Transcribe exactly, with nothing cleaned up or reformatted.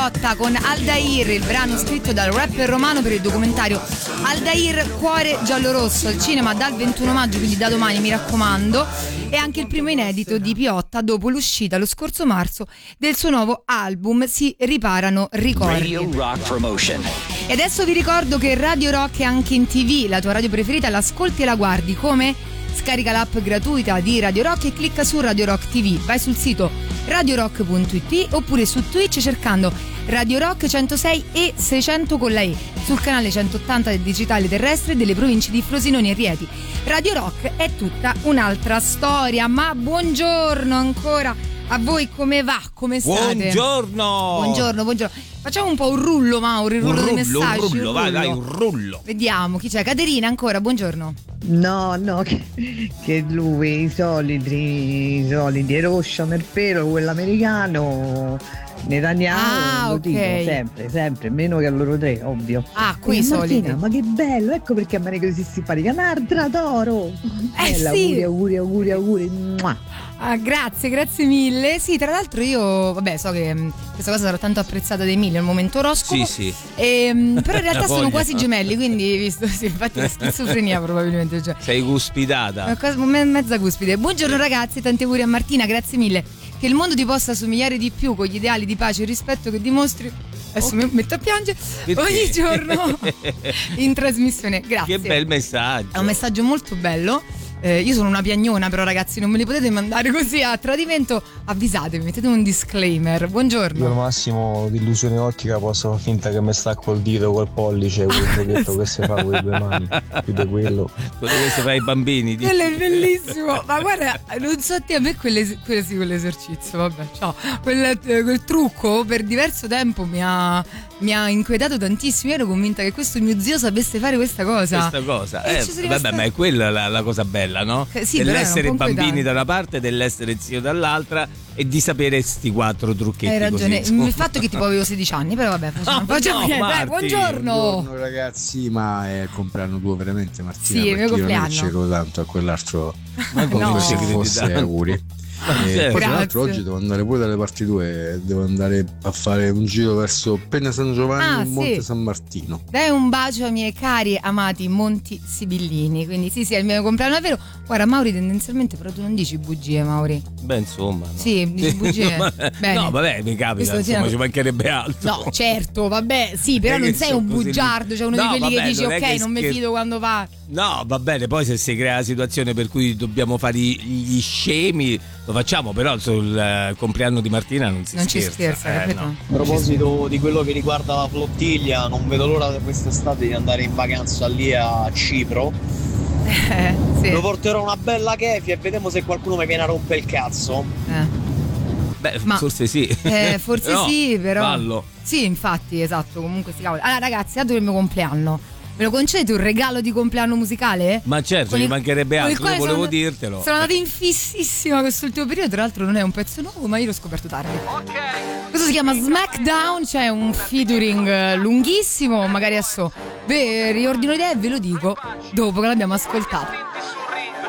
Con Aldair, il brano scritto dal rapper romano per il documentario Aldair Cuore giallorosso al cinema dal ventuno maggio, quindi da domani, mi raccomando. È anche il primo inedito di Piotta dopo l'uscita lo scorso marzo del suo nuovo album Si riparano ricordi. Radio Rock Promotion. E adesso vi ricordo che Radio Rock è anche in tivù, la tua radio preferita, l'ascolti e la guardi come? Scarica l'app gratuita di Radio Rock e clicca su Radio Rock tivù. Vai sul sito radiorock punto it oppure su Twitch cercando Radio Rock centosei e seicento con la E sul canale centottanta del digitale terrestre delle province di Frosinone e Rieti. Radio Rock è tutta un'altra storia. Ma buongiorno ancora a voi, come va? Come state? Buongiorno. Buongiorno, buongiorno. Facciamo un po' un rullo, Mauri, il rullo, un dei rullo, messaggi. un rullo, vai, vai, un rullo. Vediamo chi c'è. Caterina ancora, buongiorno. No, no, che, che lui, i soliti, i soliti, roscia nel pelo, quell'americano, Netanyahu, Ah, lo ok. dico sempre, sempre, meno che a loro tre, ovvio. Ah, qui E i soliti. Martina, ma che bello, ecco perché a me così simpatica, un'altra d'oro. Eh, Bella, sì. auguri, auguri, auguri, auguri. Mua. Ah, grazie, grazie mille. Sì, tra l'altro io, vabbè, so che mh, questa cosa sarà tanto apprezzata da Emilio al momento oroscopo. Sì, sì. Ehm, però in realtà La sono voglia. quasi gemelli, quindi visto, sì, infatti la schizofrenia probabilmente. Cioè. Sei cuspidata. Una cosa- me- mezza cuspide. Buongiorno ragazzi, tanti auguri a Martina, grazie mille. Che il mondo ti possa assomigliare di più con gli ideali di pace e rispetto che dimostri. Adesso mi metto a piangere Perché? ogni giorno in trasmissione. Grazie. Che bel messaggio. È un messaggio molto bello. Eh, io sono una piagnona, però ragazzi non me li potete mandare così a tradimento. Avvisatemi, mettete un disclaimer. Io al Buongiorno. massimo di illusione ottica posso far finta che mi stacco il dito col pollice, quel giochetto che si fa con le due mani, più di quello. Quello che si fa ai bambini. dici. Quello è bellissimo. Ma guarda, non so te, a me quelle, quelle sì, quell'esercizio, vabbè, ciao. Quel, quel trucco per diverso tempo mi ha, mi ha inquietato tantissimo. Io ero convinta che questo mio zio sapesse fare questa cosa. Questa cosa. E Eh, ci sono vabbè, rimasta- ma è quella la, la cosa bella, no? Eh, sì, però era dell'essere un po' bambini inquietante. da una parte, dell'essere zio dall'altra e di sapere sti quattro trucchetti. Hai ragione. così, insomma. Il fatto che tipo avevo sedici anni, però vabbè, facciamo, No, facciamo no, niente. Dai, Marti. buongiorno. Buongiorno ragazzi, ma è il compleanno tuo veramente Martina? Sì, è il mio perché io non compleanno. ci credo tanto a quell'altro Ma come No. ci credi fosse tanto? auguri. Ma E certo. poi tra l'altro Grazie. oggi devo andare pure dalle parti tue, devo andare a fare un giro verso Penna San Giovanni Ah, e sì. Monte San Martino. Dai un bacio ai miei cari amati Monti Sibillini. Quindi sì, sì, è il mio compleanno, è vero. Guarda, Mauri, tendenzialmente però tu non dici bugie, Mauri. Beh, insomma. No. Sì, dici bugie. Ma- Bene. No, vabbè, mi capita, Questo insomma, sì, ci mancherebbe altro. No, certo, vabbè, sì, però Non è non che sei sono un così- bugiardo, cioè uno No, di quelli vabbè, che dici non è ok, che non mi scher- fido quando va. No, va bene, poi se si crea la situazione per cui dobbiamo fare i- gli scemi, lo facciamo, però sul eh, compleanno di Martina non si Non ci scherza. scherza, eh, capito? no. A proposito di quello che riguarda la flottiglia, non vedo l'ora quest'estate di andare in vacanza lì a Cipro. Eh, sì. Mi porterò una bella kefia e vediamo se qualcuno mi viene a rompere il cazzo. Eh. Beh, Ma- forse sì. Eh, forse No, sì, però. Fallo. Sì, infatti, esatto, comunque si cavolo. Allora, ragazzi, dato il mio compleanno, me lo concedete un regalo di compleanno musicale? Ma certo, Con ci il- mancherebbe con il altro, io quale volevo sono- dirtelo. Sono andata in fississima quest'ultimo periodo, tra l'altro non è un pezzo nuovo, ma io l'ho scoperto tardi. Questo si chiama Smackdown, c'è un featuring eh, lunghissimo, magari adesso ve riordino idee e ve lo dico dopo che l'abbiamo ascoltato.